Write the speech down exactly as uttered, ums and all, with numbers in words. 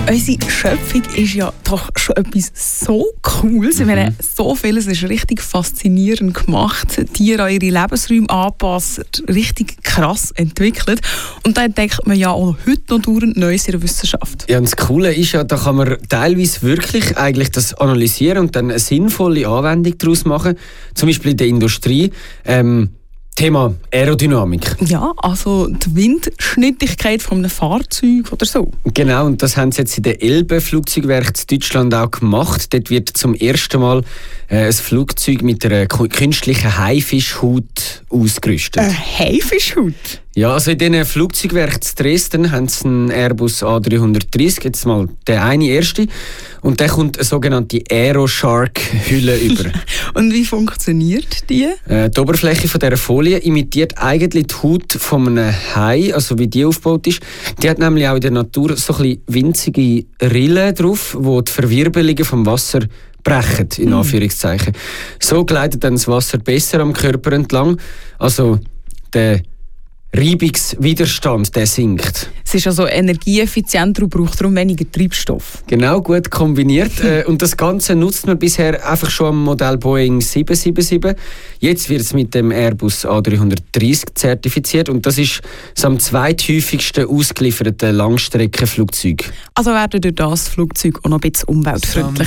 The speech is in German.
Unsere Schöpfung ist ja doch schon etwas so Cooles. Mhm. Ich meine, so vieles ist richtig faszinierend gemacht. Tiere an ihre Lebensräume anpassen, richtig krass entwickelt. Und da entdeckt man ja auch heute noch dauernd Neues in der Wissenschaft. Ja, und das Coole ist ja, da kann man teilweise wirklich eigentlich das analysieren und dann eine sinnvolle Anwendung daraus machen. Zum Beispiel in der Industrie. Ähm, Thema Aerodynamik. Ja, also die Windschnittigkeit von einem Fahrzeug oder so. Genau, und das haben sie jetzt in der Elbe-Flugzeugwerk in Deutschland auch gemacht. Dort wird zum ersten Mal äh, ein Flugzeug mit einer künstlichen Haifischhaut ausgerüstet. Eine Haifischhaut? Ja, also in diesen Flugzeugwerken in Dresden haben sie einen Airbus A drei dreissig, jetzt mal der eine erste. Und der kommt eine sogenannte Aeroshark-Hülle über. Und wie funktioniert die? Äh, die Oberfläche von dieser Folie imitiert eigentlich die Haut von einem Hai, also wie die aufgebaut ist. Die hat nämlich auch in der Natur so ein bisschen winzige Rillen drauf, wo die Verwirbelungen vom Wasser brechen, in Anführungszeichen. So gleitet dann das Wasser besser am Körper entlang. Also der Reibungswiderstand, der sinkt. Es ist also energieeffizienter und braucht darum weniger Treibstoff. Genau, gut kombiniert. Und das Ganze nutzt man bisher einfach schon am Modell Boeing sieben sieben sieben. Jetzt wird es mit dem Airbus A drei dreißig zertifiziert und das ist das am zweithäufigsten ausgelieferte Langstreckenflugzeug. Also werden durch das Flugzeug auch noch ein bisschen umweltfreundlicher.